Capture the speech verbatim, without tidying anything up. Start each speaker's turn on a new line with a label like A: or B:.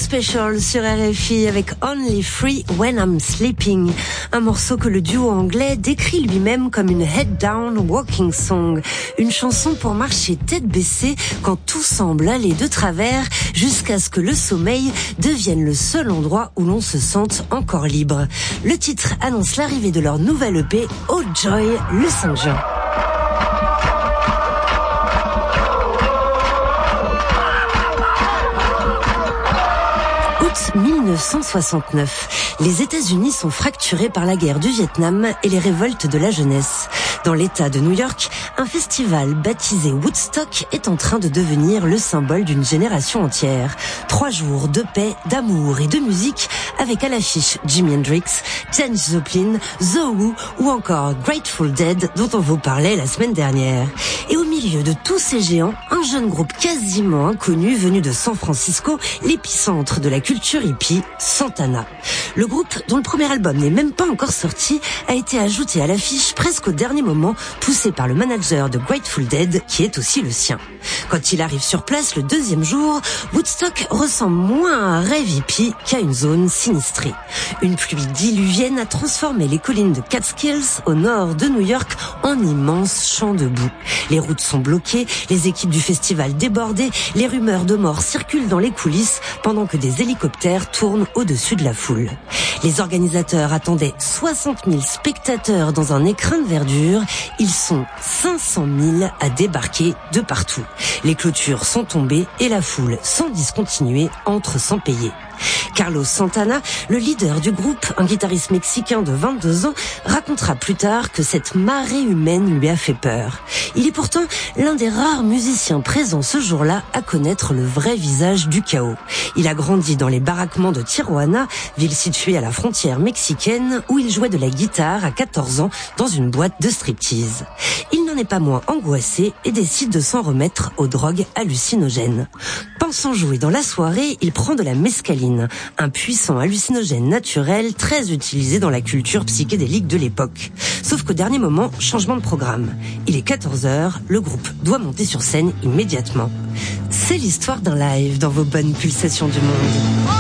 A: Special sur R F I avec Only Free When I'm Sleeping, un morceau que le duo anglais décrit lui-même comme une head down walking song, une chanson pour marcher tête baissée quand tout semble aller de travers jusqu'à ce que le sommeil devienne le seul endroit où l'on se sente encore libre. Le titre annonce l'arrivée de leur nouvelle E P Oh Joy le cinq juin. mille neuf cent soixante-neuf. Les États-Unis sont fracturés par la guerre du Vietnam et les révoltes de la jeunesse. Dans l'État de New York, un festival baptisé Woodstock est en train de devenir le symbole d'une génération entière. Trois jours de paix, d'amour et de musique avec à l'affiche Jimi Hendrix, Janis Joplin, The Who ou encore Grateful Dead dont on vous parlait la semaine dernière. Et au milieu de tous ces géants, un jeune groupe quasiment inconnu venu de San Francisco, l'épicentre de la culture hippie, Santana. Le groupe, dont le premier album n'est même pas encore sorti, a été ajouté à l'affiche presque au dernier moment, poussé par le manager de Grateful Dead, qui est aussi le sien. Quand il arrive sur place le deuxième jour, Woodstock ressemble moins à un rêve hippie qu'à une zone sinistrée. Une pluie diluvienne a transformé les collines de Catskills, au nord de New York, en immenses champs de boue. Les routes sont bloquées, les équipes du festival débordées, les rumeurs de mort circulent dans les coulisses, pendant que des hélicoptères tournent au-dessus de la foule. Les organisateurs attendaient soixante mille spectateurs dans un écrin de verdure. Ils sont cinq cent mille à débarquer de partout. Les clôtures sont tombées et la foule, sans discontinuer, entre sans payer. Carlos Santana, le leader du groupe, un guitariste mexicain de vingt-deux ans, racontera plus tard que cette marée humaine lui a fait peur. Il est pourtant l'un des rares musiciens présents ce jour-là à connaître le vrai visage du chaos. Il a grandi dans les baraquements de Tijuana, ville située à la frontière mexicaine, où il jouait de la guitare à quatorze ans dans une boîte de striptease. Il n'en est pas moins angoissé et décide de s'en remettre aux drogues hallucinogènes. Pensant jouer dans la soirée, il prend de la mescaline, un puissant hallucinogène naturel très utilisé dans la culture psychédélique de l'époque. Sauf qu'au dernier moment, changement de programme. Il est quatorze heures, le groupe doit monter sur scène immédiatement. C'est l'histoire d'un live dans vos bonnes pulsations du monde.